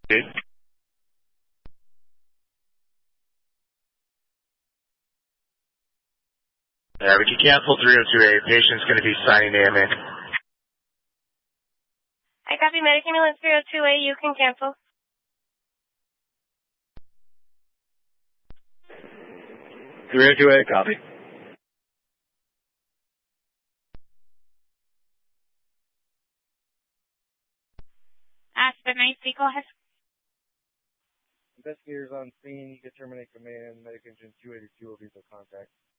Yeah, we can cancel 302A. Patient's going to be signing name in. I copy Medic Ambulance 302A. You can cancel. 302A, copy. Aspen 9C, go ahead. Investigators on scene. You can terminate command. Medic Engine 282 will be the contact.